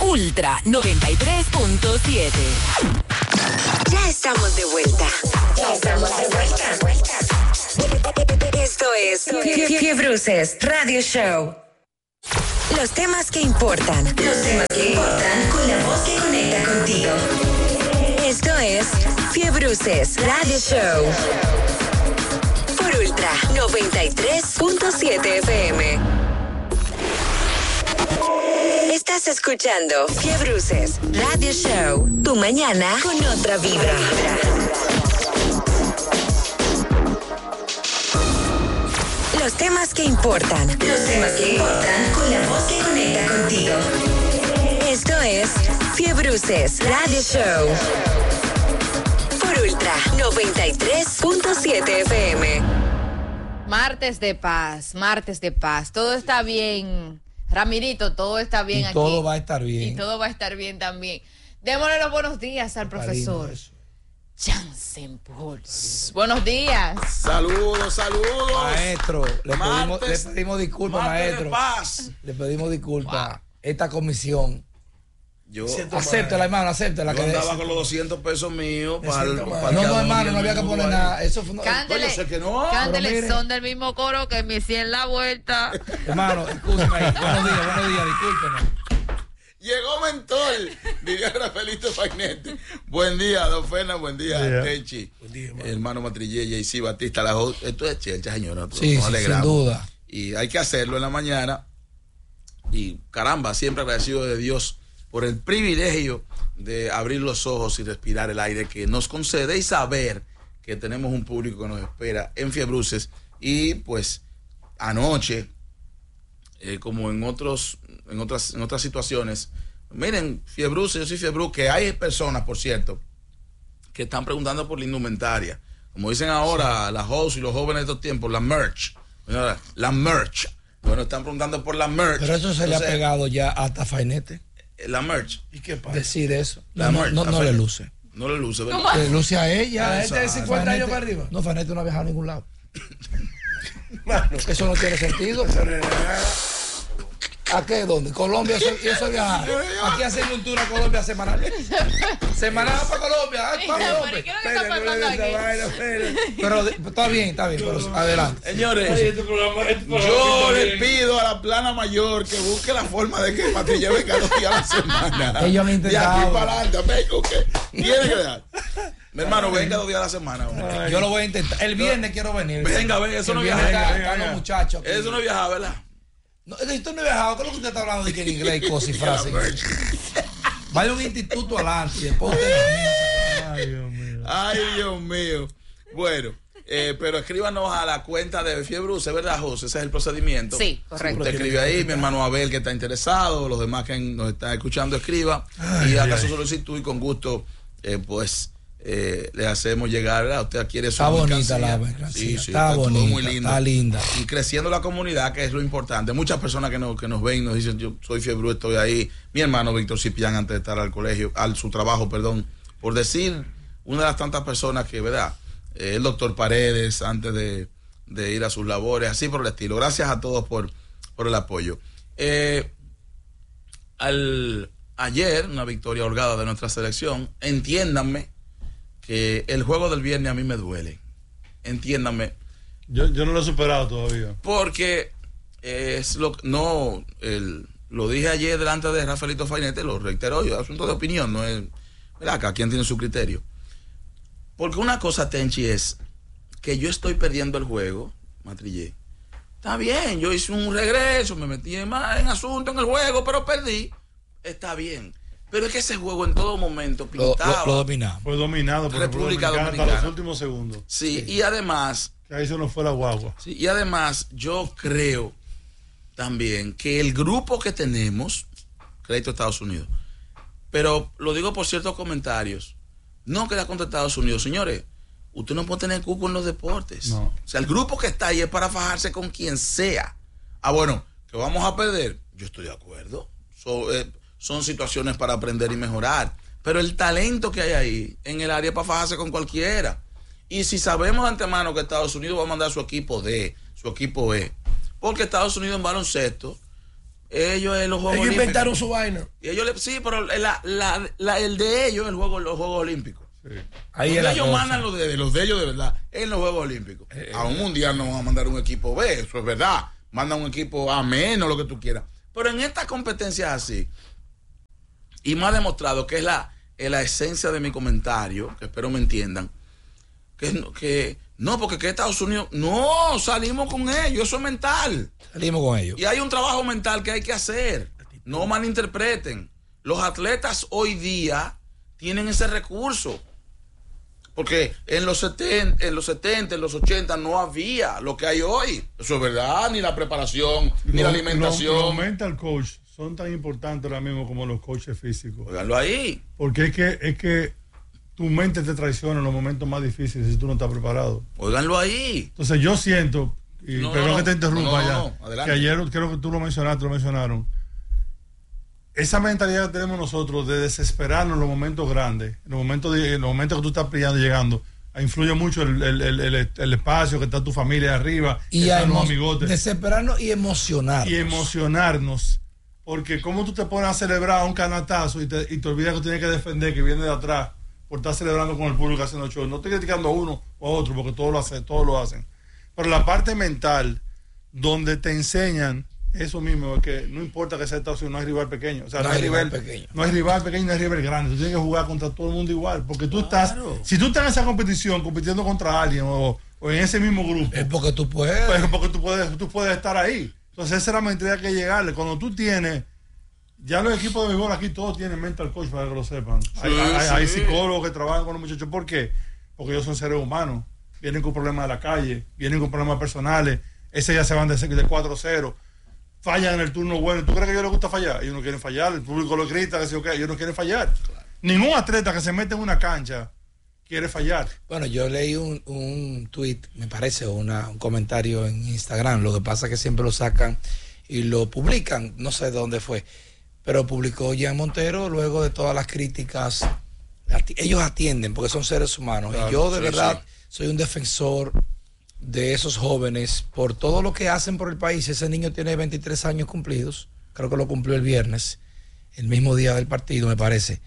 Ultra 93.7. Ya estamos de vuelta. Esto es Fiebruces Radio Show. Los temas que importan. Con la voz que conecta contigo. Esto es Fiebruces Radio Show. Por Ultra 93.7 FM. Estás escuchando Fiebruces Radio Show. Tu mañana con otra vibra. Los temas que importan. Con la voz que conecta contigo. Esto es Fiebruces Radio Show. Por Ultra 93.7 FM. Martes de paz. Todo está bien. Ramirito, todo está bien aquí. Todo va a estar bien. Y todo va a estar bien también. Démosle los buenos días al profesor Jansen Pujols. Buenos días. Saludos. Maestro, le pedimos disculpas, maestro. Paz. Le pedimos disculpas. Wow. Esta comisión. Acéptela, hermano, acéptela. Yo andaba con los 200 pesos míos para no, hermano, no había que poner nada. Eso fue. Cántele, cántele, son del mismo coro que me hicieron la vuelta. Hermano, escúchame ahí. Buenos días, discúlpenos. Llegó Mentor, diría Rafaelito Fainete. Buen día, don Fernan, buen día, Tenchi. Buen día, hermano Matrillé, JC Batista, esto es chelcha, señora. Sí, nos alegramos. Sin duda. Y hay que hacerlo en la mañana. Y caramba, siempre agradecido de Dios por el privilegio de abrir los ojos y respirar el aire que nos concede y saber que tenemos un público que nos espera en Fiebruces. Y pues anoche, como en otras situaciones, miren, Fiebruces, yo soy Fiebru, que hay personas, por cierto, que están preguntando por la indumentaria. Como dicen ahora las hosts y los jóvenes de estos tiempos, la merch. Bueno, están preguntando por la merch. Pero eso se le ha pegado ya hasta Fainete. La merch. ¿Y qué pasa? Decir eso. La merch. No le luce. No le luce, ¿verdad? Le luce a ella. ¿A la gente de 50 años para arriba? No, Fainete no ha viajado a ningún lado. Eso no tiene sentido. ¿A qué? ¿Dónde? Colombia, eso viajar. Aquí hacen un tour a Colombia semanal. Semanal para Colombia. Ay, para Colombia. ¿Qué es lo que está pasando aquí? Pero está bien, pero adelante. Señores, yo le pido a la plana mayor que busque la forma de que Matrilla venga 2 días a la semana. Ellos han intentado. De aquí para adelante, vengo que tiene que dar. Mi hermano, venga 2 días a la semana. Yo lo voy a intentar. El viernes quiero venir. Venga, eso no viaja. viaja. Los muchachos. Eso no viaja, ¿verdad? No, esto no he viajado. ¿Qué es lo que usted está hablando de que en inglés y cosas y frases? Vaya a un instituto adelante y después Ay, Dios mío. Bueno, pero escríbanos a la cuenta de Fiebruces, ¿verdad, José? Ese es el procedimiento. Sí, correcto. Usted escribe ahí, mi hermano Abel que está interesado, los demás que nos están escuchando escriba y haga su solicitud y con gusto le hacemos llegar, ¿verdad? Usted adquiere su bonita la mercancía. Sí, está bonita, muy lindo. está linda. Y creciendo la comunidad, que es lo importante. Muchas personas que nos ven nos dicen, yo soy Fiebru, estoy ahí. Mi hermano Víctor Cipián, antes de estar su trabajo, por decir, una de las tantas personas que, ¿verdad? El doctor Paredes, antes de ir a sus labores, así por el estilo. Gracias a todos por el apoyo. Ayer, una victoria holgada de nuestra selección. Entiéndanme que el juego del viernes a mí me duele. Entiéndanme. Yo no lo he superado todavía. Porque lo dije ayer delante de Rafaelito Fainete, lo reitero yo, asunto de opinión, no es, ¿verdad? Cada quien tiene su criterio. Porque una cosa, Tenchi, es que yo estoy perdiendo el juego, Matrillé. Está bien, yo hice un regreso, me metí en asunto en el juego, pero perdí. Está bien. Pero es que ese juego en todo momento pintaba. Lo dominaba. Fue dominado por República Dominicana hasta los últimos segundos. Sí, y además. Que ahí se nos fue la guagua. Sí, y además, yo creo también que el grupo que tenemos, crédito a Estados Unidos, pero lo digo por ciertos comentarios, no queda contra Estados Unidos. Señores, usted no puede tener cuco en los deportes. No. O sea, el grupo que está ahí es para fajarse con quien sea. Bueno, que vamos a perder. Yo estoy de acuerdo. Son situaciones para aprender y mejorar. Pero el talento que hay ahí en el área para fajarse con cualquiera. Y si sabemos de antemano que Estados Unidos va a mandar su equipo D, su equipo E, porque Estados Unidos en baloncesto Ellos en los Juegos Ellos Olímpicos. inventaron su vaina. Y ellos sí, pero el de ellos, los Juegos Olímpicos. Sí. Ahí Donde es la ellos cosa. mandan los de ellos de verdad en los Juegos Olímpicos. A un mundial no van a mandar un equipo B, eso es verdad. Mandan un equipo A menos, lo que tú quieras. Pero en estas competencias así, y me ha demostrado que es la esencia de mi comentario, que espero me entiendan, que no, porque que Estados Unidos, no, salimos con ellos, eso es mental. Salimos con ellos. Y hay un trabajo mental que hay que hacer. No malinterpreten. Los atletas hoy día tienen ese recurso. Porque en los 70, en los 80 no había lo que hay hoy. Eso es verdad, ni la preparación, ni la alimentación. Los mental coach son tan importantes ahora mismo como los coaches físicos. Óiganlo ahí. Porque es que tu mente te traiciona en los momentos más difíciles si tú no estás preparado. Óiganlo ahí. Entonces yo siento, y No, perdón no, que te interrumpa no, ya, adelante. que ayer creo que tú lo mencionaron. Esa mentalidad que tenemos nosotros de desesperarnos en los momentos grandes, en los momentos que tú estás brillando, llegando, influye mucho el espacio que está tu familia arriba, Y que a están los amigotes. desesperarnos y emocionarnos. Y emocionarnos. Porque como tú te pones a celebrar un canatazo y te olvidas que tienes que defender, que viene de atrás, por estar celebrando con el público haciendo show. No estoy criticando a uno o a otro, porque todos lo hacen. Pero la parte mental, donde te enseñan eso mismo, es que no importa que sea Estados Unidos, no hay rival pequeño. O sea, no hay rival pequeño. No hay rival pequeño, no hay rival grande. Tú tienes que jugar contra todo el mundo igual. Porque tú estás, si tú estás en esa competición, compitiendo contra alguien o en ese mismo grupo, Es porque tú puedes. pues porque tú puedes estar ahí. Entonces esa es la mentalidad que hay que llegarle. Cuando tú tienes, ya los equipos de béisbol aquí todos tienen mental coach, para que lo sepan. Hay psicólogos que trabajan con los muchachos. ¿Por qué? Porque ellos son seres humanos. Vienen con problemas de la calle, vienen con problemas personales. Ese ya se van de 4-0. Fallan en el turno bueno. ¿Tú crees que a ellos les gusta fallar? Ellos no quieren fallar. El público lo grita, ellos no quieren fallar. Claro. Ningún atleta que se mete en una cancha quiere fallar. Bueno, yo leí un tweet, me parece, o un comentario en Instagram. Lo que pasa es que siempre lo sacan y lo publican. No sé de dónde fue. Pero publicó Jean Montero luego de todas las críticas. Ellos atienden porque son seres humanos. Claro, y yo de verdad soy un defensor de esos jóvenes por todo lo que hacen por el país. Ese niño tiene 23 años cumplidos. Creo que lo cumplió el viernes, el mismo día del partido, me parece.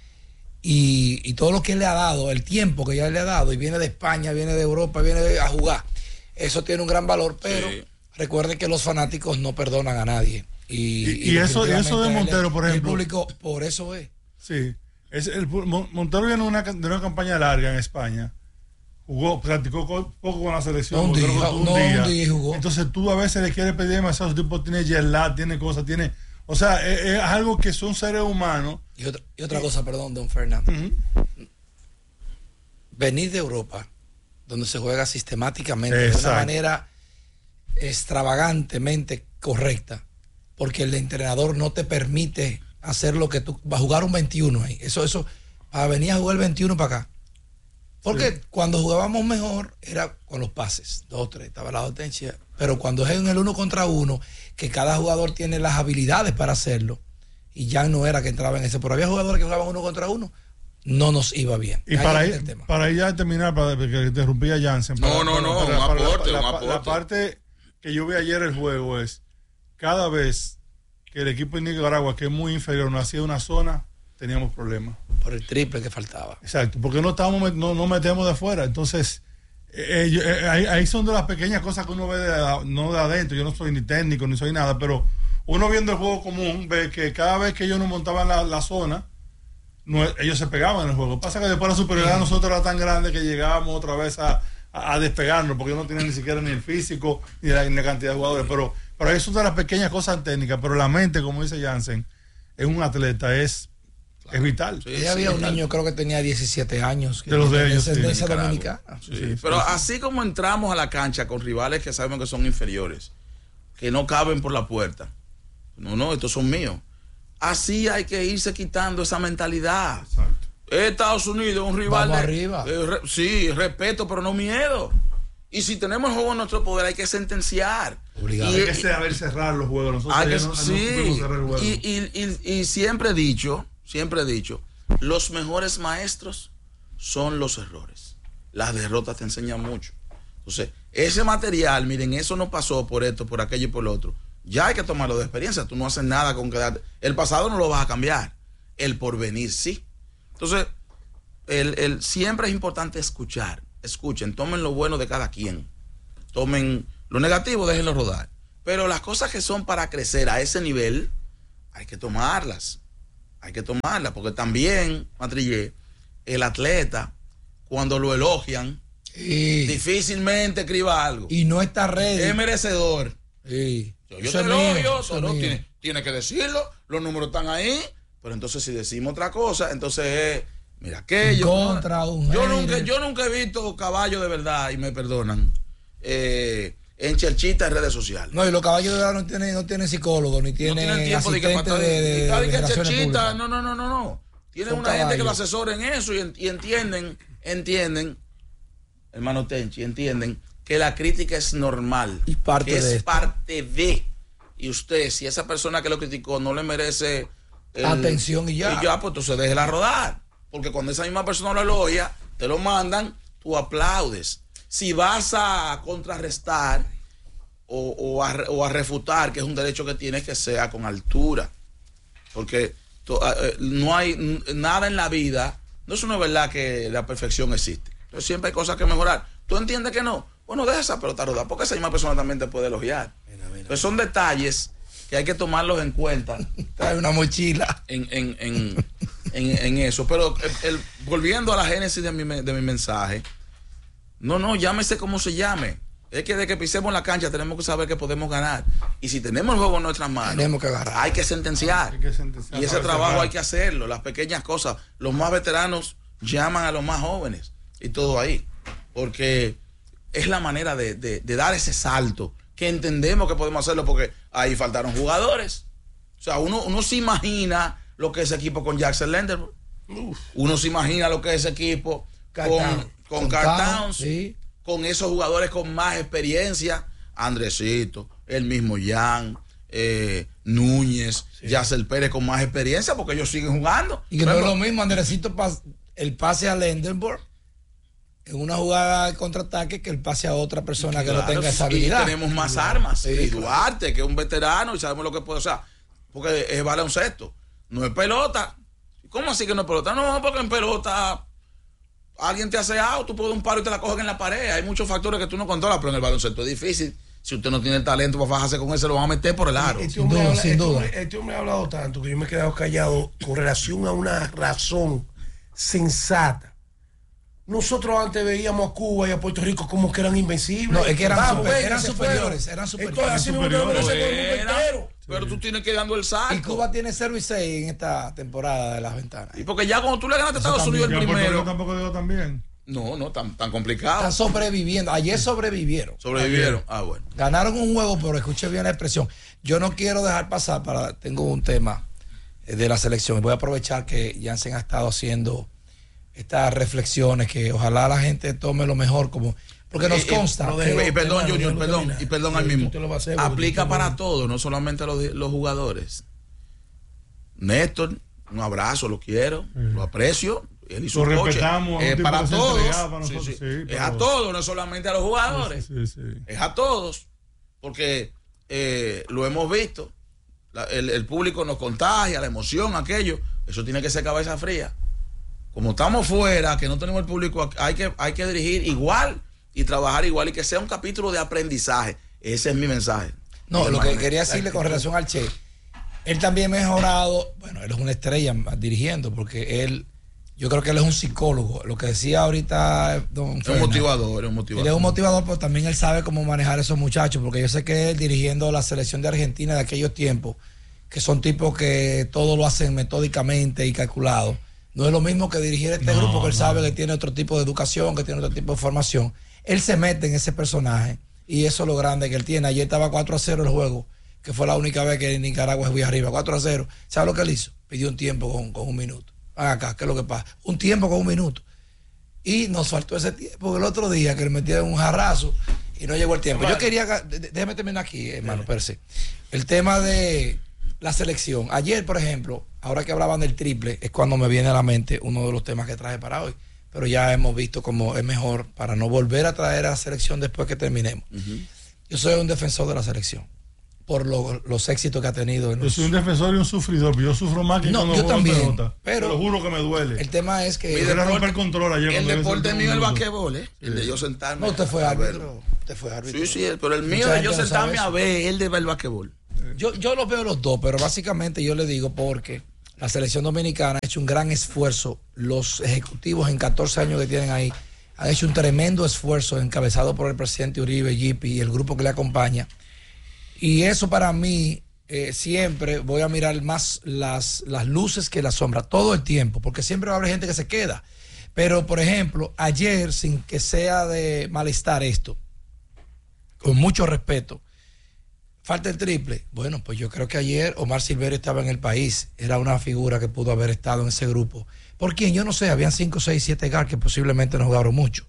Y todo lo que él le ha dado, el tiempo que ya le ha dado, y viene de España, viene de Europa, viene a jugar. Eso tiene un gran valor, pero recuerden que los fanáticos no perdonan a nadie. Y eso de Montero, por ejemplo. El público, por eso es. Sí. Montero viene de una campaña larga en España. Practicó poco con la selección. Un día y jugó. Entonces tú a veces le quieres pedir demasiado. Ese tipo tiene jet lag, tiene cosas, tiene... O sea, es algo que son seres humanos. Y otra cosa, perdón, don Fernando. Venir de Europa, donde se juega sistemáticamente, de una manera extravagantemente correcta, porque el entrenador no te permite hacer lo que tú vas a jugar un 21 ahí. Eso, para venir a jugar el 21 para acá. Porque cuando jugábamos mejor era con los pases, 2-3, estaba la potencia. Pero cuando es en el 1 contra 1, que cada jugador tiene las habilidades para hacerlo, y ya no era que entraba en ese, pero había jugadores que jugaban 1 contra 1, no nos iba bien. Y para ir ya terminar, para que interrumpía Jansen. La parte que yo vi ayer el juego es, cada vez que el equipo de Nicaragua, que es muy inferior, no hacía una zona, teníamos problemas. Por el triple que faltaba. Exacto, porque no metemos de afuera. Entonces, ahí son de las pequeñas cosas que uno ve no de adentro. Yo no soy ni técnico, ni soy nada, pero uno viendo el juego común ve que cada vez que ellos nos montaban la zona, ellos se pegaban en el juego. Pasa que después la superioridad de nosotros era tan grande que llegábamos otra vez a despegarnos, porque no tenían ni siquiera ni el físico ni la cantidad de jugadores. Pero ahí son de las pequeñas cosas técnicas, pero la mente, como dice Jansen, es un atleta, es vital. Sí, había un niño, creo que tenía 17 años, de los de ellos, descendencia dominicana. Pero así como entramos a la cancha con rivales que sabemos que son inferiores, que no caben por la puerta, no, estos son míos. Así hay que irse quitando esa mentalidad. Exacto. Estados Unidos, un rival. Vamos arriba. Sí, respeto, pero no miedo. Y si tenemos el juego en nuestro poder, hay que sentenciar. Obligado. Hay que saber cerrar los juegos. Nosotros cerrar el juego. Y siempre he dicho, los mejores maestros son los errores. Las derrotas te enseñan mucho. Entonces, ese material, miren, eso no pasó por esto, por aquello y por lo otro. Ya hay que tomarlo de experiencia. Tú no haces nada con quedarte. El pasado no lo vas a cambiar. El porvenir sí. Entonces, siempre es importante escuchar. Escuchen, tomen lo bueno de cada quien. Tomen lo negativo, déjenlo rodar. Pero las cosas que son para crecer a ese nivel, hay que tomarlas. Hay que tomarlas. Porque también, Matrillé, el atleta, cuando lo elogian, difícilmente escriba algo. Y no está ready. Es merecedor. Sí. Yo te elogio, tiene que decirlo, los números están ahí, pero entonces si decimos otra cosa, entonces mira aquello. Yo nunca he visto caballos de verdad, y me perdonan, en chelchita en redes sociales. No, y los caballos de verdad no tienen psicólogo, ni tienen tiempo de chelchita, no. Tienen una gente que lo asesora en eso y entienden, hermano Tenchi, entienden que la crítica es normal, y parte de. Y usted, si esa persona que lo criticó no le merece atención y ya, pues entonces déjela rodar. Porque cuando esa misma persona lo elogia, te lo mandan, tú aplaudes. Si vas a contrarrestar o a refutar, que es un derecho que tienes, que sea con altura. Porque no hay nada en la vida, no es una verdad que la perfección existe. Entonces siempre hay cosas que mejorar. ¿Tú entiendes que no? Bueno, deja esa pelota rodar, porque esa misma persona también te puede elogiar. Pues son detalles que hay que tomarlos en cuenta. Trae una mochila. En eso. Pero volviendo a la génesis de mi mensaje, no, llámese como se llame. Es que desde que pisemos la cancha tenemos que saber que podemos ganar. Y si tenemos el juego en nuestras manos, tenemos que agarrar. Hay que sentenciar. Y ese trabajo hay que hacerlo. Las pequeñas cosas. Los más veteranos llaman a los más jóvenes. Y todo ahí. Porque es la manera de dar ese salto. Que entendemos que podemos hacerlo porque ahí faltaron jugadores. O sea, uno se imagina lo que es ese equipo con Jackson Lenderburg. Uno se imagina lo que es ese equipo con Carl Towns, sí. Con esos jugadores con más experiencia. Andresito, el mismo Jan, Núñez, sí. Yacel Pérez con más experiencia porque ellos siguen jugando. Y que no es lo mismo, Andresito, el pase a Lenderburg en una jugada de contraataque que el pase a otra persona que no tenga esa habilidad. Y tenemos más armas. Sí, y Duarte, que es un veterano y sabemos lo que puede hacer. Porque es baloncesto, no es pelota. ¿Cómo así que no es pelota? No, porque en pelota alguien te hace out, tú puedes un paro y te la cogen en la pared. Hay muchos factores que tú no controlas, pero en el baloncesto es difícil. Si usted no tiene el talento para fajarse con él, se lo van a meter por el aro. Sin duda. Este hombre ha hablado tanto que yo me he quedado callado con relación a una razón sensata. Nosotros antes veíamos a Cuba y a Puerto Rico como que eran invencibles. No, es que eran superiores. Pero tú tienes que ir dando el salto. Y Cuba tiene 0-6 en esta temporada de las ventanas. Y porque ya cuando tú le ganaste a Estados Unidos el primero. Tampoco digo también. No, tan complicado. Están sobreviviendo. Ayer sobrevivieron. Bueno. Ganaron un juego, pero escuché bien la expresión. Yo no quiero dejar pasar tengo un tema de la selección. Y voy a aprovechar que Jansen ha estado haciendo estas reflexiones que ojalá la gente tome lo mejor como porque nos consta. Y perdón, Junior, y perdón al mismo. Aplica para todo, no solamente a los jugadores. Néstor, un abrazo, lo quiero, lo aprecio. Él y su coche. Es para todos. Es a todos, no solamente a los jugadores. Es a todos. Porque lo hemos visto. El público nos contagia, la emoción, aquello. Eso tiene que ser cabeza fría. Como estamos fuera, que no tenemos el público, hay que dirigir igual y trabajar igual y que sea un capítulo de aprendizaje. Ese es mi mensaje. No, lo que quería decirle con relación al Che, él también ha mejorado. Bueno, él es una estrella dirigiendo porque yo creo que él es un psicólogo. Lo que decía ahorita don Fernández, motivador. Él es un motivador, pero también él sabe cómo manejar a esos muchachos, porque yo sé que él dirigiendo la selección de Argentina de aquellos tiempos, que son tipos que todo lo hacen metódicamente y calculado. No es lo mismo que dirigir este grupo, que él sabe que tiene otro tipo de educación, que tiene otro tipo de formación. Él se mete en ese personaje y eso es lo grande que él tiene. Ayer estaba 4-0 el juego, que fue la única vez que en Nicaragua fui arriba, 4-0. ¿Sabes lo que él hizo? Pidió un tiempo con un minuto. Acá, ¿qué es lo que pasa? Un tiempo con un minuto. Y nos faltó ese tiempo el otro día que le metieron un jarrazo y no llegó el tiempo. Yo quería, déjame terminar aquí, hermano Percy. El tema de la selección. Ayer, por ejemplo, ahora que hablaban del triple, es cuando me viene a la mente uno de los temas que traje para hoy. Pero ya hemos visto cómo es mejor para no volver a traer a la selección después que terminemos. Yo soy un defensor de la selección. por los éxitos que ha tenido. Yo soy un defensor y un sufridor, pero yo sufro más que cuando yo también, pelota. pero te lo juro que me duele. El tema es que Era romper control ayer. El deporte mío es el basquetbol, el de yo sentarme. No, usted fue a árbitro. Usted fue árbitro. Sí, pero el mío de yo sentarme a ver, el de ver el basquetbol. Yo los veo los dos, pero básicamente yo le digo porque la selección dominicana ha hecho un gran esfuerzo. Los ejecutivos en 14 años que tienen ahí han hecho un tremendo esfuerzo encabezado por el presidente Uribe, Yipi y el grupo que le acompaña. Y eso para mí, siempre voy a mirar más las luces que las sombras, todo el tiempo, porque siempre va a haber gente que se queda. Pero, por ejemplo, ayer, sin que sea de malestar esto, con mucho respeto, falta el triple. Bueno, pues yo creo que ayer Omar Silverio estaba en el país. Era una figura que pudo haber estado en ese grupo. ¿Por quién? Yo no sé. Habían 5, 6, 7 guards que posiblemente no jugaron mucho.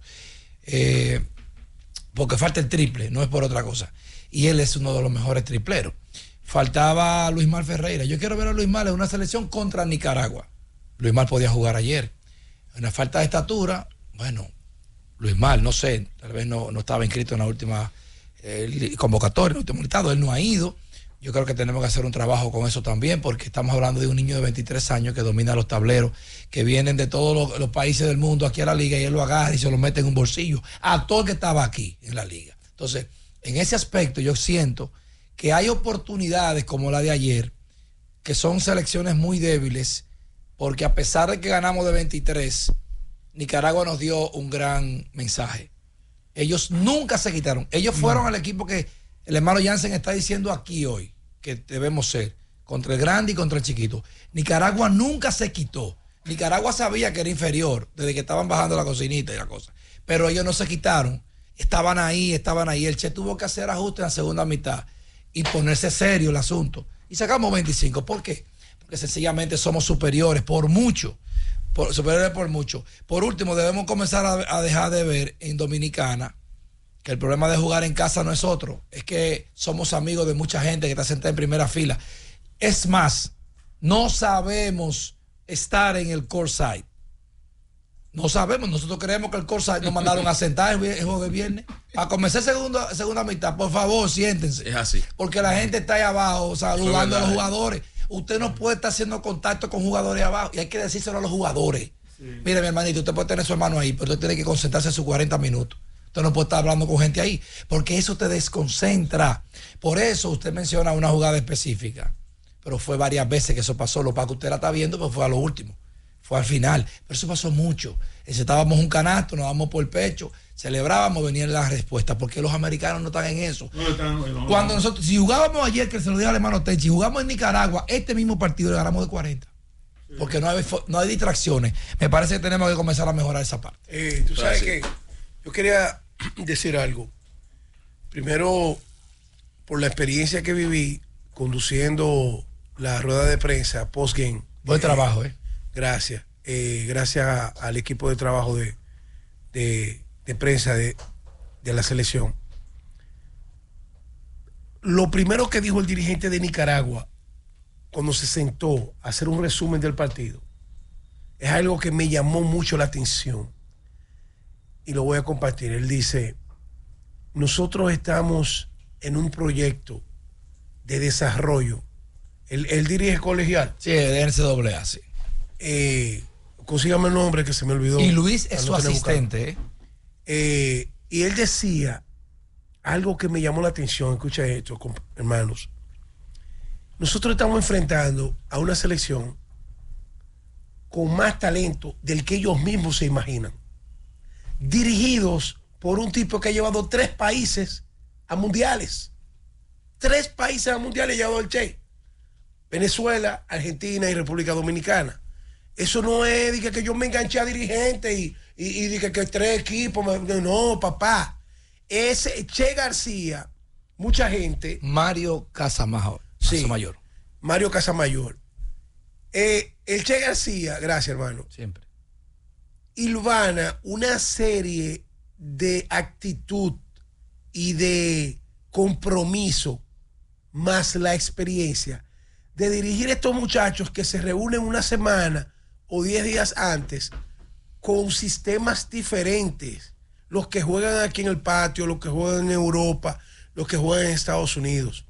Porque falta el triple, no es por otra cosa. Y él es uno de los mejores tripleros. Faltaba Luis Mar Ferreira. Yo quiero ver a Luis Mar en una selección contra Nicaragua. Luis Mar podía jugar ayer. Una falta de estatura, bueno, Luis Mar, no sé, tal vez no estaba inscrito en la última convocatoria, en el último listado, él no ha ido. Yo creo que tenemos que hacer un trabajo con eso también, porque estamos hablando de un niño de 23 años que domina los tableros, que vienen de todos los países del mundo aquí a la liga, y él lo agarra y se lo mete en un bolsillo a todo el que estaba aquí en la liga. Entonces, en ese aspecto yo siento que hay oportunidades como la de ayer, que son selecciones muy débiles, porque a pesar de que ganamos de 23, Nicaragua nos dio un gran mensaje. Ellos nunca se quitaron. Ellos fueron al equipo que el hermano Jansen está diciendo aquí hoy, que debemos ser, contra el grande y contra el chiquito. Nicaragua nunca se quitó. Nicaragua sabía que era inferior, desde que estaban bajando la cocinita y la cosa. Pero ellos no se quitaron. Estaban ahí. El Che tuvo que hacer ajustes en la segunda mitad y ponerse serio el asunto. Y sacamos 25. ¿Por qué? Porque sencillamente somos superiores por mucho. Superiores por mucho. Por último, debemos comenzar a dejar de ver en Dominicana que el problema de jugar en casa no es otro. Es que somos amigos de mucha gente que está sentada en primera fila. Es más, no sabemos estar en el courtside. No sabemos. Nosotros creemos que el courtside nos mandaron a sentar el juego de viernes. A comenzar segunda mitad, por favor, siéntense. Es así. Porque la gente está ahí abajo saludando a los jugadores. Usted no puede estar haciendo contacto con jugadores abajo y hay que decírselo a los jugadores. Sí. Mire, mi hermanito, usted puede tener su hermano ahí, pero usted tiene que concentrarse en sus 40 minutos. Usted no puede estar hablando con gente ahí, porque eso te desconcentra. Por eso usted menciona una jugada específica, pero fue varias veces que eso pasó. Lo que usted la está viendo, pues fue a lo último, fue al final. Pero eso pasó mucho. Estábamos un canasto, nos damos por el pecho, celebrábamos, venían las respuestas, porque los americanos no están en eso. Cuando nosotros, si jugábamos ayer, que se lo diga al hermano Tenchi, jugamos en Nicaragua, este mismo partido le ganamos de 40. Porque no hay distracciones. Me parece que tenemos que comenzar a mejorar esa parte. Tú sabes que yo quería decir algo. Primero, por la experiencia que viví conduciendo la rueda de prensa post-game. Buen trabajo, Gracias. Gracias al equipo de trabajo de prensa de la selección. Lo primero que dijo el dirigente de Nicaragua cuando se sentó a hacer un resumen del partido es algo que me llamó mucho la atención y lo voy a compartir. Él dice: nosotros estamos en un proyecto de desarrollo. Él dirige colegial. Sí, de NCAA, sí. Consígame el nombre que se me olvidó. Y Luis es su asistente. Y él decía algo que me llamó la atención. Escucha esto, hermanos. Nosotros estamos enfrentando a una selección con más talento del que ellos mismos se imaginan, dirigidos por un tipo que ha llevado 3 países a mundiales. 3 países a mundiales ha llevado el Che: Venezuela, Argentina y República Dominicana. Eso no es que yo me enganché a dirigente y dije que 3 equipos. No, papá. Ese Che García, mucha gente. Mario Casamayor. Sí, Mario Casamayor. El Che García, gracias, hermano. Siempre. Ilvana una serie de actitud y de compromiso, más la experiencia de dirigir a estos muchachos que se reúnen una semana o 10 días antes con sistemas diferentes. Los que juegan aquí en el patio, los que juegan en Europa, los que juegan en Estados Unidos.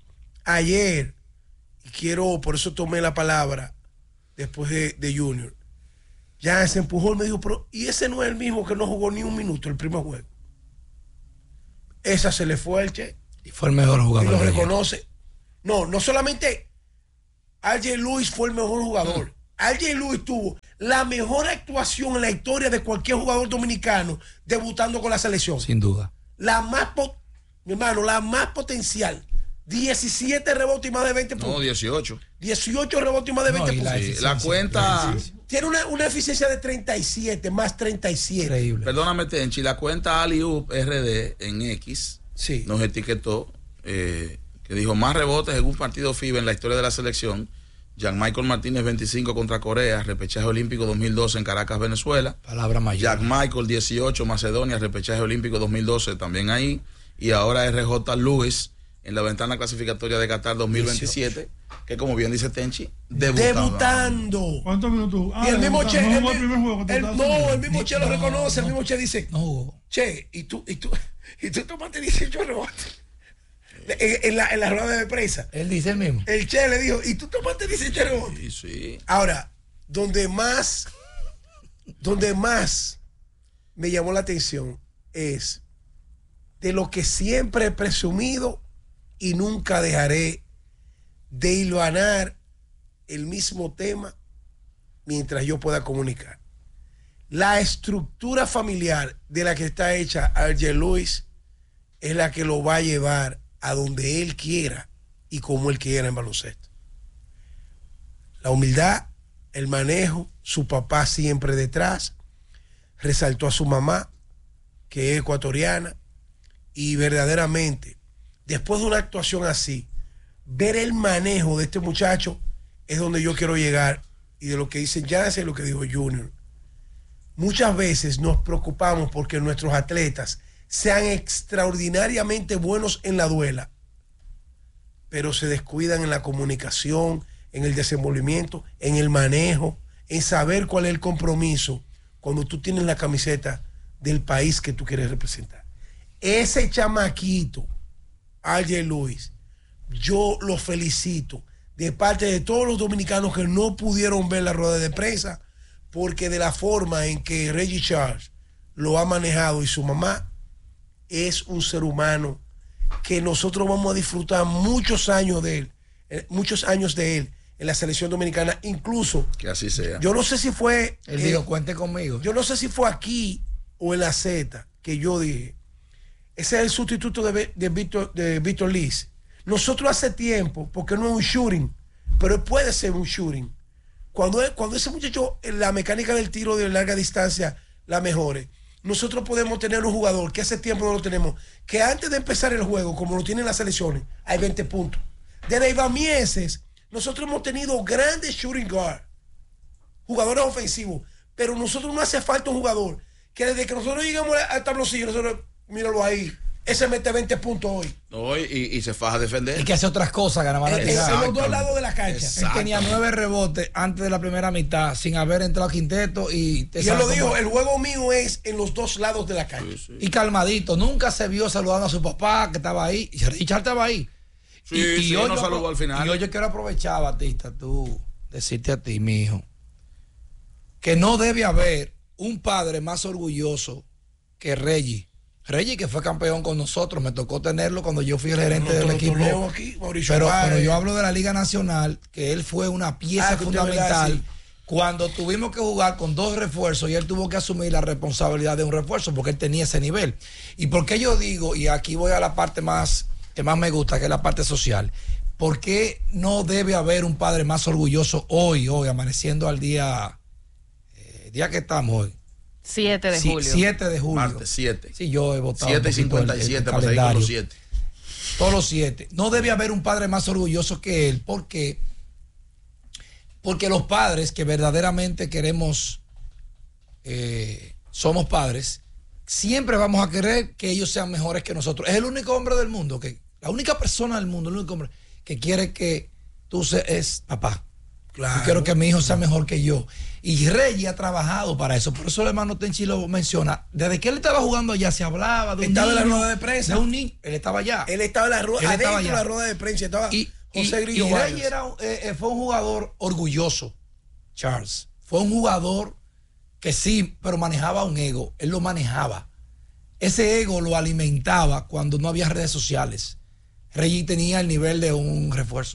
ayer, y por eso tomé la palabra después de Junior, Jansen Pujol me dijo, pero ¿y ese no es el mismo que no jugó ni un minuto el primer juego? Esa se le fue al Che. Y fue el mejor jugador. Y lo reconoce. No solamente RJ Lewis fue el mejor jugador. RJ Lewis tuvo la mejor actuación en la historia de cualquier jugador dominicano debutando con la selección. Sin duda. Mi hermano, la más potencial. 17 rebotes y más de 20 puntos. No, 18. 18 rebotes y más de 20 puntos. Sí, la cuenta. Tiene una eficiencia de 37, más 37. Increíble. Perdóname, Tenchi, la cuenta Aliup RD en X sí. Nos etiquetó que dijo más rebotes en un partido FIBA en la historia de la selección. Jean-Michael Martínez 25 contra Corea, repechaje olímpico 2012 en Caracas, Venezuela. Palabra mayor. Jack Michael 18 Macedonia, repechaje olímpico 2012 también ahí. Y ahora RJ Lewis en la ventana clasificatoria de Qatar 2027, 18. Que como bien dice Tenchi, debutando. ¿Cuántos minutos? Y el mismo Che, el primer juego. El mismo Che lo reconoce, el mismo Che dice, no. Che, y tú tomaste 18 rebotes. En la rueda de prensa. Él dice el mismo. El Che le dijo, y tú tomaste 18 rebotes. Sí. Ahora, donde más me llamó la atención es de lo que siempre he presumido y nunca dejaré de hilvanar el mismo tema mientras yo pueda comunicar. La estructura familiar de la que está hecha RJ Lewis es la que lo va a llevar a donde él quiera y como él quiera en baloncesto. La humildad, el manejo, su papá siempre detrás, resaltó a su mamá, que es ecuatoriana, y verdaderamente, después de una actuación así, ver el manejo de este muchacho es donde yo quiero llegar, y de lo que dicen Jansen y lo que dijo Junior. Muchas veces nos preocupamos porque nuestros atletas sean extraordinariamente buenos en la duela, pero se descuidan en la comunicación, en el desenvolvimiento, en el manejo, en saber cuál es el compromiso cuando tú tienes la camiseta del país que tú quieres representar. Ese chamaquito, RJ Lewis, yo lo felicito de parte de todos los dominicanos que no pudieron ver la rueda de prensa, porque de la forma en que Reggie Charles lo ha manejado y su mamá, es un ser humano que nosotros vamos a disfrutar muchos años de él en la selección dominicana, incluso que así sea. Yo no sé si fue él dijo, cuente conmigo. Yo no sé si fue aquí o en la Z que yo dije, ese es el sustituto de Víctor Liz. Nosotros hace tiempo, porque no es un shooting, pero puede ser un shooting, cuando ese muchacho en la mecánica del tiro de larga distancia la mejore, nosotros podemos tener un jugador que hace tiempo no lo tenemos, que antes de empezar el juego, como lo tienen las selecciones, hay 20 puntos. Desde Iván Mieses, nosotros hemos tenido grandes shooting guard, jugadores ofensivos, pero nosotros no hace falta un jugador que desde que nosotros llegamos al tabloncillo, nosotros, míralo ahí, ese mete 20 puntos hoy. No, y se faja a defender. Y que hace otras cosas, ganaba la en los dos lados de la cancha. Él tenía 9 rebotes antes de la primera mitad, sin haber entrado a quinteto. Y él lo dijo, el juego mío es en los dos lados de la cancha. Sí. Y calmadito, nunca se vio saludando a su papá, que estaba ahí. Y Richard estaba ahí. Sí, y hoy nos saludó al final. Y hoy yo quiero aprovechar, Batista, decirte a ti, mi hijo, que no debe haber un padre más orgulloso que Reggie, que fue campeón con nosotros, me tocó tenerlo cuando yo fui el gerente del equipo. Aquí, pero yo hablo de la Liga Nacional, que él fue una pieza fundamental. Sí. Cuando tuvimos que jugar con 2 refuerzos y él tuvo que asumir la responsabilidad de un refuerzo porque él tenía ese nivel. Y porque yo digo, y aquí voy a la parte que más me gusta, que es la parte social, ¿por qué no debe haber un padre más orgulloso hoy, amaneciendo al día que estamos hoy? 7 de julio. 7 de julio. Martes 7. Sí, yo he votado. 7:57 para seguir con los 7. Todos los 7. No debe haber un padre más orgulloso que él. ¿Por qué? Porque los padres que verdaderamente queremos, somos padres, siempre vamos a querer que ellos sean mejores que nosotros. Es el único hombre del mundo, la única persona del mundo, el único hombre que quiere que tú seas papá. Claro. Yo quiero que mi hijo sea mejor que yo. Y Reggie ha trabajado para eso. Por eso el hermano Tenchi lo menciona. Desde que él estaba jugando allá se hablaba de un Estaba en la niño, rueda de prensa. de un niño. Él estaba allá. Él estaba en la rueda, Él estaba adentro de allá. la rueda de prensa. Estaba José Grillo y Vargas. Reggie fue un jugador orgulloso, Charles. Fue un jugador que sí, pero manejaba un ego. Él lo manejaba. Ese ego lo alimentaba cuando no había redes sociales. Reggie tenía el nivel de un refuerzo.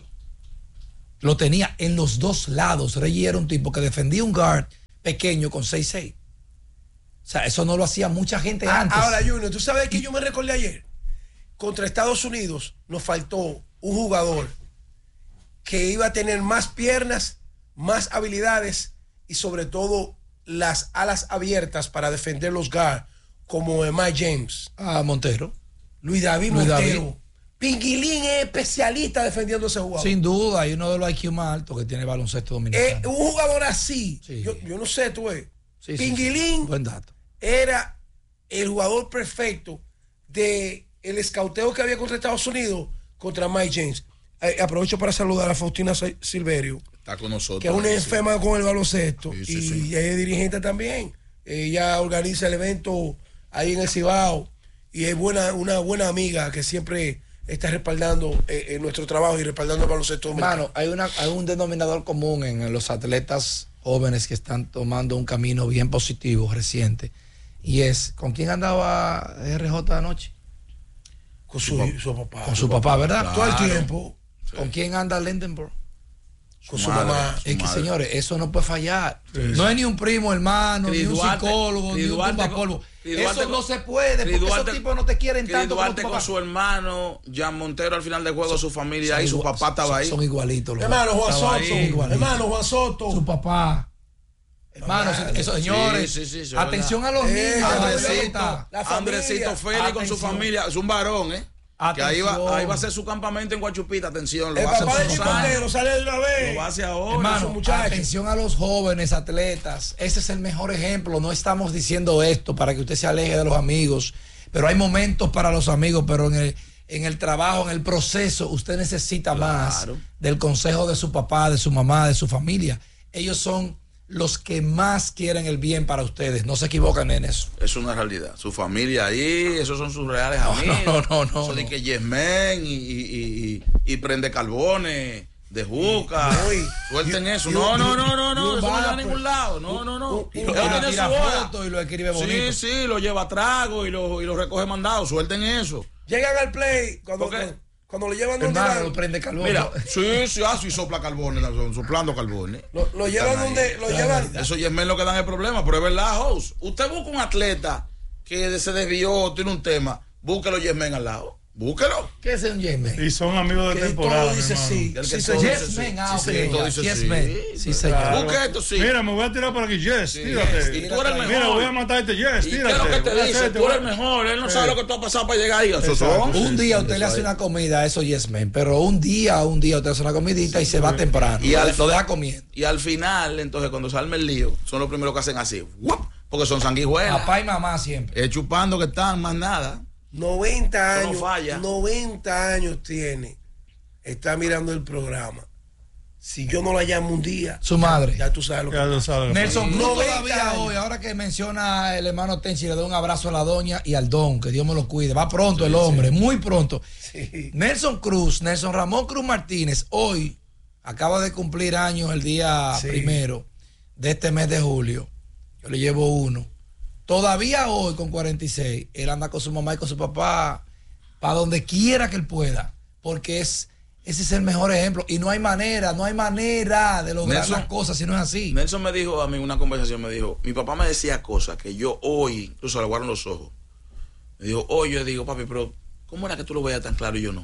Lo tenía en los dos lados. Reggie era un tipo que defendía un guard pequeño con 6'6". O sea, eso no lo hacía mucha gente antes. Ahora, Junior, ¿tú sabes que yo me recordé ayer? Contra Estados Unidos nos faltó un jugador que iba a tener más piernas, más habilidades y sobre todo las alas abiertas para defender los guards, como Mike James. Montero. Luis David Luis Montero. David. Pinguilín es especialista defendiendo a ese jugador. Sin duda, y uno de los IQ más altos que tiene el baloncesto dominicano. Un jugador así, Sí. yo no sé, tú ves. Sí, sí, Pinguilín sí. Buen dato. era el jugador perfecto de el escauteo que había contra Estados Unidos contra Mike James. Aprovecho para saludar a Faustina Silverio, Está con nosotros. que es una enferma con el baloncesto, Sí, y sí. ella es dirigente también. Ella organiza el evento ahí en el Cibao y es una buena amiga que siempre está respaldando nuestro trabajo y respaldando el baloncesto dominicano. Hermano, hay un denominador común en los atletas jóvenes que están tomando un camino bien positivo, reciente, y es, ¿con quién andaba RJ anoche? Con su papá. Con su papá, ¿verdad? Claro. Todo el tiempo. ¿Con quién anda Lindenberg? Con su mamá. Es que, madre. señores, eso no puede fallar. No es ni un primo hermano, ni un psicólogo, ni un tumbapolvo. Eso no se puede, porque esos tipos no te quieren tanto como Duarte tu papá. con su hermano, Jan Montero al final del juego, su familia ahí, su igual- papá estaba ahí. Son igualitos. los Hermano dos. Juan Estaba Soto. ahí, igualitos. Hermano Juan Soto. Su papá. Hermano, esos señores, sí, atención a los niños. Andresito, La familia. Andresito Félix con su Atención. familia, es un varón, que ahí va a hacer su campamento en Guachupita, atención, lo El va a hacer papá de por Chico dos años. Montero sale de una vez. Lo va a hacer ahora. Hermano, esos muchachos. atención a los jóvenes atletas. Ese es el mejor ejemplo. No estamos diciendo esto para que usted se aleje de los amigos, pero hay momentos para los amigos, pero en el trabajo, en el proceso, usted necesita más del consejo de su papá, de su mamá, de su familia. Ellos son los que más quieren el bien para ustedes. No se equivocan en eso. Es una realidad. Su familia ahí, esos son sus reales amigos. no. Eso de que Yesmen y prende carbones de juca. Suelten eso. No. Eso no va a ningún lado. No. Y lo Él tiene tira su hora. fotos y lo escribe bonito. Sí, lo lleva a trago y lo recoge mandado. Suelten eso. Llegan al play ¿Por qué? cuando lo llevan donde Hermano, van, lo prende carbón. Mira, sí, sopla carbones, soplando carbones. lo llevan donde lo llevan. Eso Yesmen lo que dan el problema, pero es verdad, host. Usted busca un atleta que se desvió, tiene un tema, búsquelo Yesmen al lado. Búsquelo. ¿Qué es un Yes Man? Y son amigos de Que temporada. todo dice mi hermano. sí. El que Sí, todo señor. Yes Man, ah, Sí, ok. todo dice Yes sí. Man. Sí, señor. Claro. Busca esto, sí. Mira, me voy a tirar por aquí. Yes, tírate. Y tú eres el mejor. Mira, voy a matar a este Yes, ¿Y tírate. qué es lo que te Voy a dice? hacerte, Tú eres el voy a- mejor. Él no sabe lo que tú has pasado para llegar ahí. Eso Exacto. son. Un día usted le hace una comida a esos Yes Men, pero un día usted hace una comidita y se va temprano. Y Lo deja comiendo. Y al final, entonces, cuando se arma el lío, son los primeros que hacen así. ¡Wup! Porque son sanguijuelas. Papá y mamá siempre. Es chupando que están, más nada. 90 Eso no años. falla. 90 años tiene. Está mirando el programa. Si yo no la llamo un día, Su madre. ya tú sabes lo que Ya lo sabes. Nelson Cruz 90 todavía años. hoy, ahora que menciona el hermano Tenchi, le doy un abrazo a la doña y al don, que Dios me lo cuide. Va pronto el hombre, muy pronto. Sí. Nelson Ramón Cruz Martínez, hoy acaba de cumplir años el día Sí. primero de este mes de julio. Yo le llevo uno. Todavía hoy, con 46, él anda con su mamá y con su papá para donde quiera que él pueda, porque ese es el mejor ejemplo. Y no hay manera de lograr Nelson- las cosas si no es así. Nelson me dijo a mí en una conversación, me dijo, mi papá me decía cosas que yo hoy, incluso le guardo los ojos. Me dijo, hoy yo digo, papi, pero ¿cómo era que tú lo veías tan claro y yo no?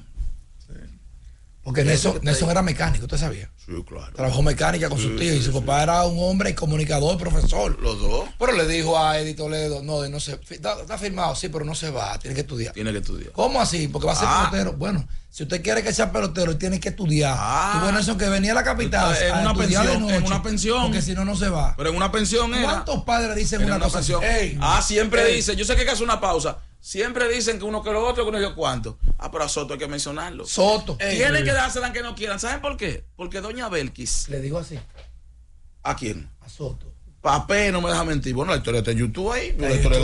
Porque Nelson era mecánico, ¿usted sabía? Sí, claro. Trabajó mecánica con su tío y su papá era un hombre comunicador, profesor. Los dos Pero le dijo a Eddie Toledo, no se, está firmado, sí, pero no se va, tiene que estudiar. tienen que estudiar. ¿Cómo así? Porque va a ser pelotero. Bueno, si usted quiere que sea pelotero, él tiene que estudiar. Tuvo Nelson que venía a la capital En a una estudiar de pensión, en noche, una pensión. porque si no, no se va. Pero en una pensión era. ¿Cuántos padres dicen Era una cosa así? pensión. Ey. Siempre dice, yo sé que hay que hacer una pausa. Siempre dicen que uno que lo otro, que uno que cuánto. Pero a Soto hay que mencionarlo. Soto. Tienen que dársela que no quieran. ¿Saben por qué? Porque doña Belkis. Le digo así. ¿A quién? A Soto. Papé, no me deja mentir. Bueno, la historia está en YouTube ahí.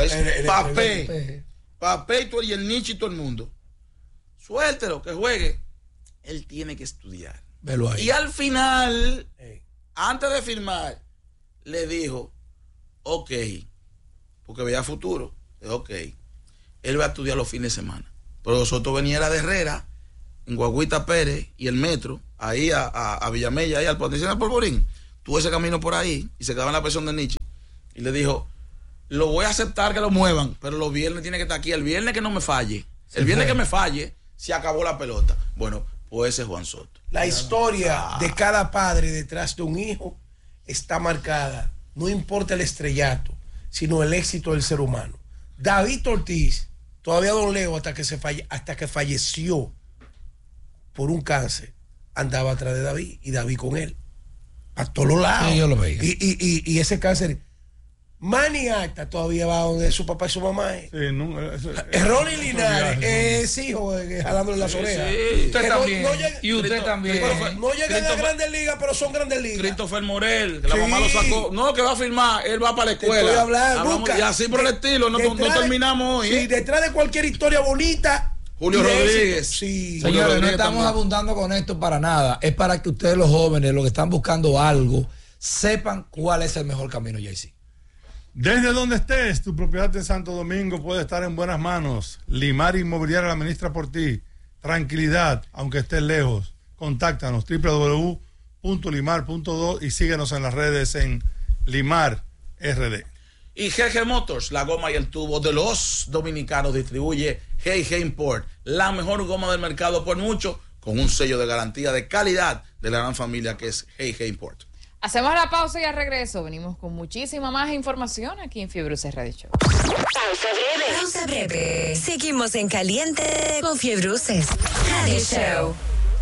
Papé y el Nietzsche y todo el mundo. Suéltelo, que juegue. Él tiene que estudiar. Velo ahí. Y al final, antes de firmar, le dijo, ok, porque veía futuro. Ok, él va a estudiar los fines de semana. Pero nosotros venía de Herrera, en Guaguita Pérez y el metro, ahí a Villamella, ahí al Plantación del Polvorín. Tuvo ese camino por ahí y se quedaba en la presión de Nietzsche. Y le dijo, lo voy a aceptar que lo muevan, pero los viernes tiene que estar aquí. El viernes que no me falle. El viernes que me falle, se acabó la pelota. Bueno, pues ese es Juan Soto. La historia de cada padre detrás de un hijo está marcada. No importa el estrellato, sino el éxito del ser humano. David Ortiz, todavía don Leo, hasta que falleció por un cáncer, andaba atrás de David y David con él. A todos los lados. Sí, yo lo veía. Y ese cáncer, Manny Acta todavía va donde su papá y su mamá. Sí, no, Ronnie Linares es hijo, jalándole las orejas. Sí. Usted también. llega- Y usted también. no llegan a Grandes Ligas, pero son Grandes Ligas. Christopher Morel, que la Sí. mamá lo sacó. No, que va a firmar, él va para la Te escuela. estoy hablando, Hablamos- Luca. y así por el estilo, no terminamos hoy. Sí, detrás de cualquier historia bonita. Julio y de Rodríguez. éxito. Sí. Julio Señores, no Rodríguez estamos también. abundando con esto para nada. Es para que ustedes, los jóvenes, los que están buscando algo, sepan cuál es el mejor camino, JC. Desde donde estés, tu propiedad en Santo Domingo puede estar en buenas manos. Limar Inmobiliaria la administra por ti. Tranquilidad, aunque estés lejos. Contáctanos www.limar.do y síguenos en las redes en Limar RD. Y GG Motors, la goma y el tubo de los dominicanos, distribuye GG Import, la mejor goma del mercado por mucho, con un sello de garantía de calidad de la gran familia que es GG Import. Hacemos la pausa y al regreso venimos con muchísima más información aquí en Fiebre Bruces Radio Show. Pausa breve. Seguimos en caliente con Fiebruces Radio Show.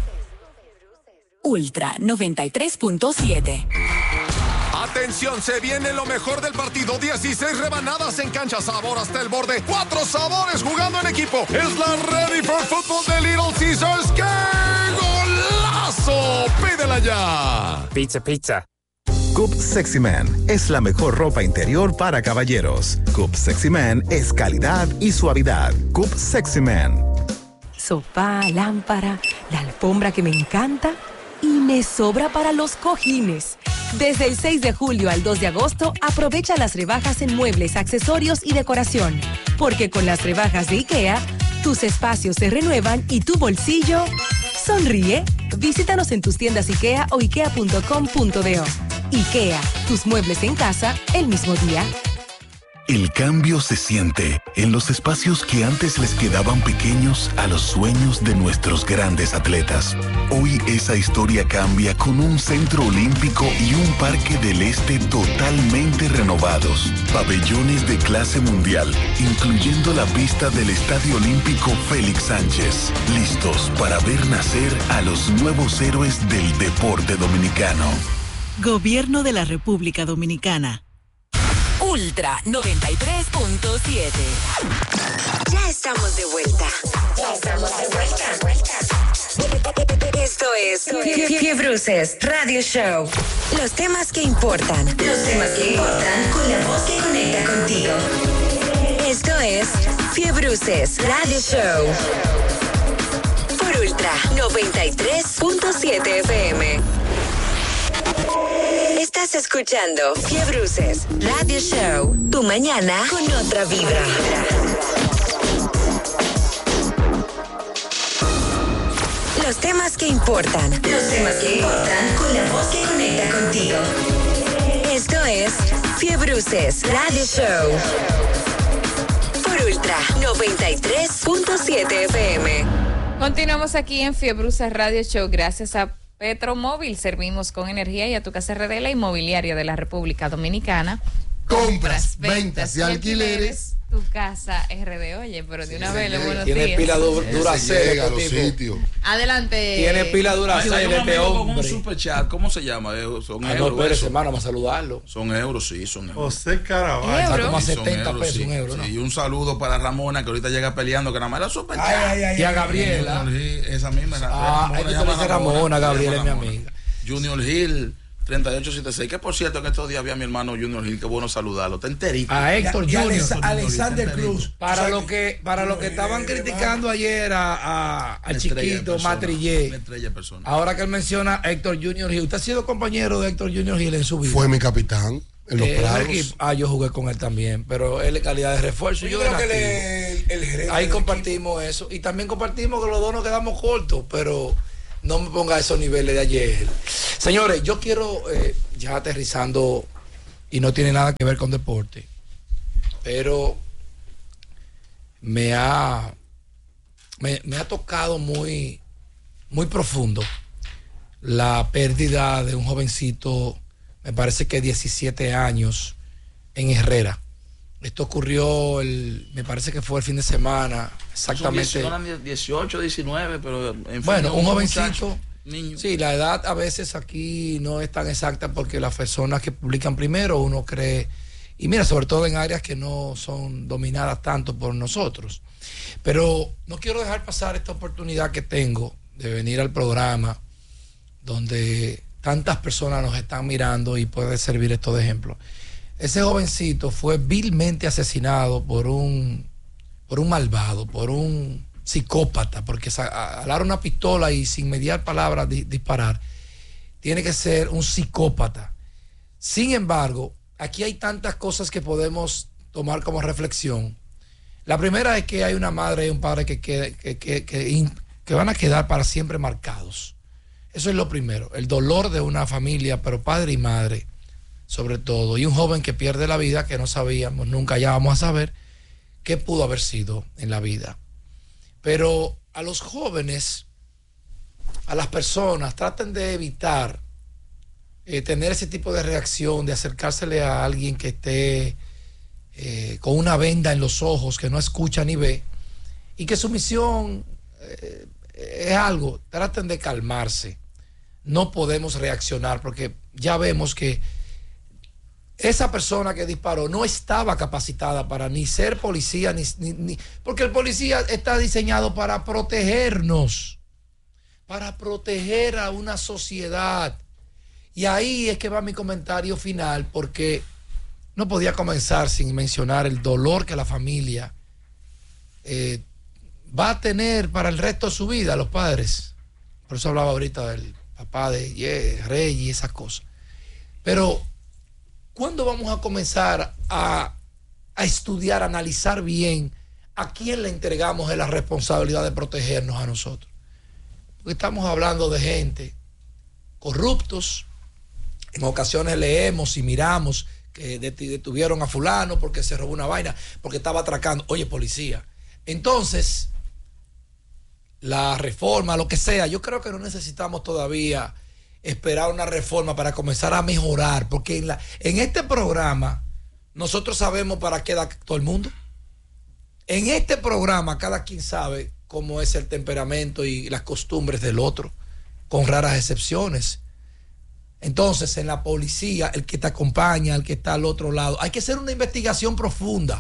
Ultra 93.7. Atención, se viene lo mejor del partido. 16 rebanadas en cancha, sabor hasta el borde. 4 sabores jugando en equipo. Es la Ready for Football de Little Caesars. ¡Qué golazo! Pídela ya. Pizza, pizza. Coop Sexy Man es la mejor ropa interior para caballeros. Coop Sexy Man es calidad y suavidad. Coop Sexy Man. Sofá, lámpara, la alfombra que me encanta y me sobra para los cojines. Desde el 6 de julio al 2 de agosto, aprovecha las rebajas en muebles, accesorios y decoración. Porque con las rebajas de IKEA, tus espacios se renuevan y tu bolsillo sonríe. Visítanos en tus tiendas IKEA o ikea.com.do. IKEA, tus muebles en casa el mismo día. El cambio se siente en los espacios que antes les quedaban pequeños a los sueños de nuestros grandes atletas. Hoy esa historia cambia con un centro olímpico y un parque del este totalmente renovados. Pabellones de clase mundial, incluyendo la pista del Estadio Olímpico Félix Sánchez. Listos para ver nacer a los nuevos héroes del deporte dominicano. Gobierno de la República Dominicana. Ultra 93.7. Ya estamos de vuelta. Esto es Fiebruces Radio Show. Los temas que importan. Con la voz que conecta contigo. Esto es Fiebruces Radio Show. Por Ultra 93.7 FM. Estás escuchando Fiebruces Radio Show. Tu mañana con otra vibra. Los temas que importan. Con la voz que conecta contigo. Esto es Fiebruces Radio Show. Por Ultra 93.7 FM. Continuamos aquí en Fiebruces Radio Show gracias a Petromóvil. Servimos con energía y a tu casa RD, la inmobiliaria de la República Dominicana. Compras, ventas y alquileres. tu casa RD, oye, pero de una vez, buenos tiene días. pila Duracell a los sitios. Adelante. Tiene pila Duracell este con un hombre. superchat, ¿cómo se llama? Son No, euros. espérese, eso. hermano, vamos a saludarlo. Son euros, sí, son euros. José Caraballo. Está como a Sí, son 70 euros, pesos sí. un euro, ¿no? Sí, y un saludo para Ramona, que ahorita llega peleando, que nada más era superchat. Y a Gabriela. Esa misma. Ah, es que tú dices Ramona, Gabriela es mi amiga. Junior Hill, 3876. Que por cierto, en estos días vi a mi hermano Junior Hill, qué bueno saludarlo. Está enterito. A Héctor Y Junior. Alexander Cruz. Para lo que estaban criticando ayer al chiquito Matrillé. Una estrella de persona. Ahora que él menciona a Héctor Junior Hill, ¿usted ha sido compañero de Héctor Junior Hill en su vida? Fue mi capitán en los Prados. Yo jugué con él también, pero él es calidad de refuerzo. Yo Yo creo era que activo. el gerente Ahí del compartimos eso. Y también compartimos que los dos nos quedamos cortos, pero no me ponga a esos niveles de ayer. Señores, yo quiero, ya aterrizando, y no tiene nada que ver con deporte, pero me ha tocado muy, muy profundo la pérdida de un jovencito, me parece que 17 años, en Herrera. Esto ocurrió, me parece que fue el fin de semana, exactamente. Son 18, 19, pero en fin, Bueno, un jovencito. muchacho, niño. Sí, la edad a veces aquí no es tan exacta porque las personas que publican primero uno cree, y mira, sobre todo en áreas que no son dominadas tanto por nosotros. Pero no quiero dejar pasar esta oportunidad que tengo de venir al programa donde tantas personas nos están mirando y puede servir esto de ejemplo. Ese jovencito fue vilmente asesinado por un malvado, por un psicópata, porque alar una pistola y sin mediar palabras disparar, tiene que ser un psicópata. Sin embargo, aquí hay tantas cosas que podemos tomar como reflexión. La primera es que hay una madre y un padre que van a quedar para siempre marcados. Eso es lo primero, el dolor de una familia, pero padre y madre, sobre todo, y un joven que pierde la vida, que no sabíamos, nunca ya vamos a saber qué pudo haber sido en la vida. Pero a los jóvenes, a las personas, traten de evitar tener ese tipo de reacción, de acercársele a alguien que esté con una venda en los ojos, que no escucha ni ve, y que su misión es algo, traten de calmarse. No podemos reaccionar porque ya vemos que esa persona que disparó no estaba capacitada para ni ser policía, ni porque el policía está diseñado para protegernos, para proteger a una sociedad. Y ahí es que va mi comentario final, porque no podía comenzar sin mencionar el dolor que la familia va a tener para el resto de su vida, los padres. Por eso hablaba ahorita del papá de Rey y esas cosas. Pero ¿cuándo vamos a comenzar a estudiar, a analizar bien a quién le entregamos la responsabilidad de protegernos a nosotros? Porque estamos hablando de gente corruptos. En ocasiones leemos y miramos que detuvieron a fulano porque se robó una vaina, porque estaba atracando. Oye, policía. Entonces, la reforma, lo que sea, yo creo que no necesitamos todavía esperar una reforma para comenzar a mejorar, porque en este programa nosotros sabemos para qué da todo el mundo. En este programa cada quien sabe cómo es el temperamento y las costumbres del otro, con raras excepciones. Entonces, en la policía, el que te acompaña, el que está al otro lado, hay que hacer una investigación profunda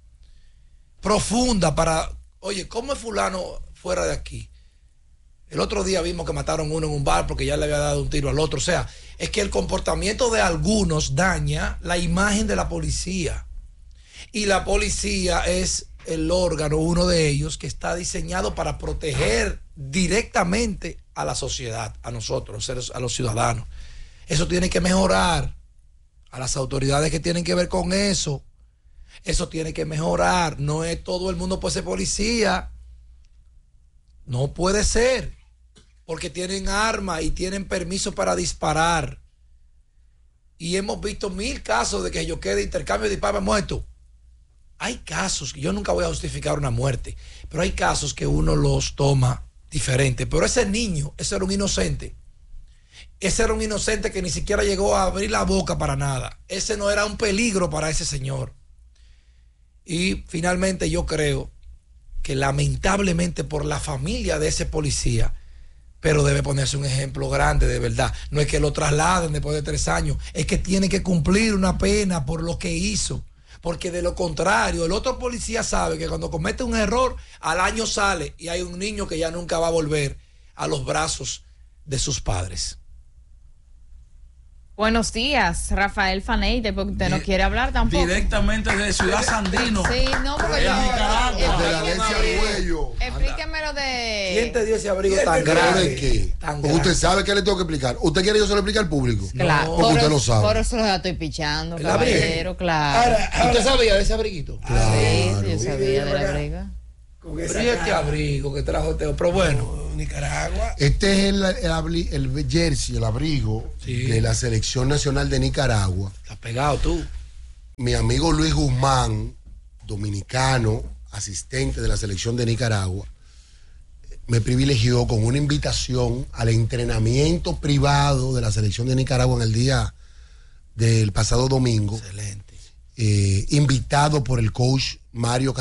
para, oye, ¿cómo es fulano fuera de aquí? El otro día vimos que mataron uno en un bar porque ya le había dado un tiro al otro. O sea, es que el comportamiento de algunos daña la imagen de la policía. Y la policía es el órgano, uno de ellos, que está diseñado para proteger directamente a la sociedad, a nosotros, a los ciudadanos. Eso tiene que mejorar. A las autoridades que tienen que ver con eso, eso tiene que mejorar. No es todo el mundo puede ser policía. No puede ser, porque tienen armas y tienen permiso para disparar. Y hemos visto 1000 casos de que yo quede intercambio de disparos muerto. Hay casos, yo nunca voy a justificar una muerte, pero hay casos que uno los toma diferente. Pero ese niño, ese era un inocente. Ese era un inocente que ni siquiera llegó a abrir la boca para nada. Ese no era un peligro para ese señor. Y finalmente yo creo que lamentablemente por la familia de ese policía, pero debe ponerse un ejemplo grande de verdad. No es que lo trasladen después de 3 años, es que tiene que cumplir una pena por lo que hizo. Porque de lo contrario, el otro policía sabe que cuando comete un error, al año sale y hay un niño que ya nunca va a volver a los brazos de sus padres. Buenos días, Rafael Faneide, porque usted no quiere hablar tampoco. Directamente de Ciudad Sandino. Sí, no, porque yo... De la Alencia Arguello. Explíqueme lo de... ¿Quién te dio ese abrigo tan grande? ¿De qué? Porque usted sabe que le tengo que explicar. ¿Usted quiere que yo se lo explique al público? Claro. Porque usted lo sabe. Por eso lo estoy pichando, caballero, claro. ¿Usted sabía de ese abriguito? Claro. Sí, yo sabía de la briga. Pero ¿y este abrigo que trajo Teo? Pero bueno, Nicaragua. Este es el jersey, el abrigo de la Selección Nacional de Nicaragua. Estás pegado tú. Mi amigo Luis Guzmán, dominicano, asistente de la Selección de Nicaragua, me privilegió con una invitación al entrenamiento privado de la Selección de Nicaragua en el día del pasado domingo. Excelente. Invitado por el coach Mario